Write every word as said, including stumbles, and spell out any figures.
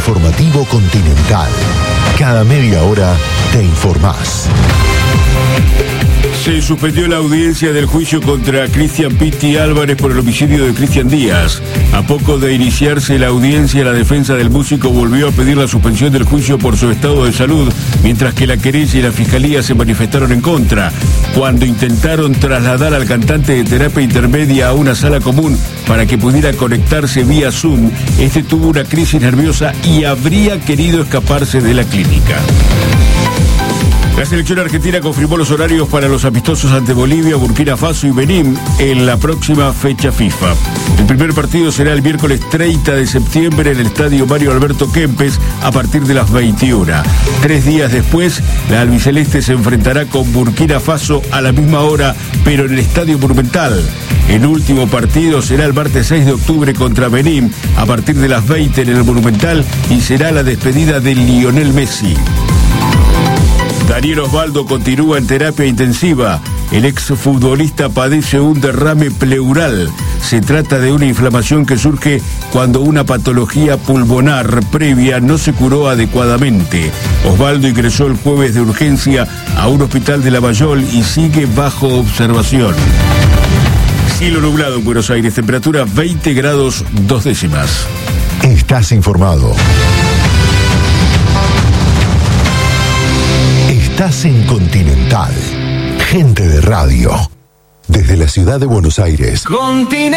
Informativo Continental. Cada media hora te informás. Se suspendió la audiencia del juicio contra Cristian Pitti Álvarez por el homicidio de Cristian Díaz. A poco de iniciarse la audiencia, la defensa del músico volvió a pedir la suspensión del juicio por su estado de salud, mientras que la querella y la fiscalía se manifestaron en contra. Cuando intentaron trasladar al cantante de terapia intermedia a una sala común para que pudiera conectarse vía Zoom, este tuvo una crisis nerviosa y habría querido escaparse de la clínica. La selección argentina confirmó los horarios para los amistosos ante Bolivia, Burkina Faso y Benín en la próxima fecha FIFA. El primer partido será el miércoles treinta de septiembre en el estadio Mario Alberto Kempes a partir de las veintiuna. Tres días después, la albiceleste se enfrentará con Burkina Faso a la misma hora, pero en el estadio Monumental. El último partido será el martes seis de octubre contra Benín a partir de las veinte en el Monumental y será la despedida de Lionel Messi. Daniel Osvaldo continúa en terapia intensiva. El exfutbolista padece un derrame pleural. Se trata de una inflamación que surge cuando una patología pulmonar previa no se curó adecuadamente. Osvaldo ingresó el jueves de urgencia a un hospital de Lavallol y sigue bajo observación. Cielo nublado en Buenos Aires, temperatura veinte grados dos décimas. Estás informado. Estás en Continental. Gente de radio. Desde la ciudad de Buenos Aires. Continental.